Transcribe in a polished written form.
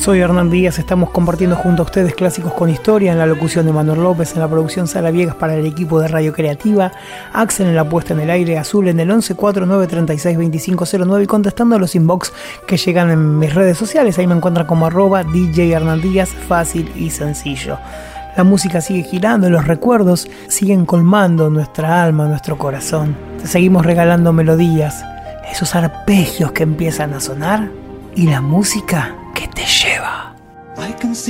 Soy Hernán Díaz, estamos compartiendo junto a ustedes clásicos con historia, en la locución de Manuel López, en la producción Sala Viegas para el equipo de Radio Creativa, Axel en la puesta en el aire, Azul en el 1149362509 y contestando a los inbox que llegan en mis redes sociales. Ahí me encuentran como @DJ Hernán Díaz, fácil y sencillo. La música sigue girando, los recuerdos siguen colmando nuestra alma, nuestro corazón. Te seguimos regalando melodías, esos arpegios que empiezan a sonar y la música que te lleva.